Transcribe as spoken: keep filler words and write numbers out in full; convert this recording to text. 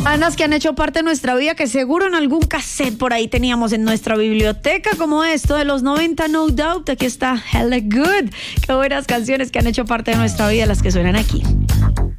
Bandas que han hecho parte de nuestra vida, que seguro en algún cassette por ahí teníamos en nuestra biblioteca, como esto de los noventa, No Doubt. Aquí está Hella Good. Qué buenas canciones que han hecho parte de nuestra vida, las que suenan aquí.